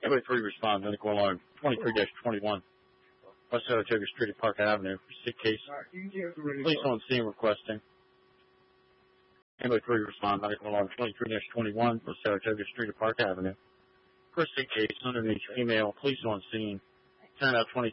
Ambulance 3 respond, medical alarm 23-21. West Saratoga Street at Park Avenue. Sick case. Police on scene requesting. Ambulance 3 respond, medical alarm 23-21. West Saratoga Street at Park Avenue. For a sick case underneath female. Police on scene. Turn out 23.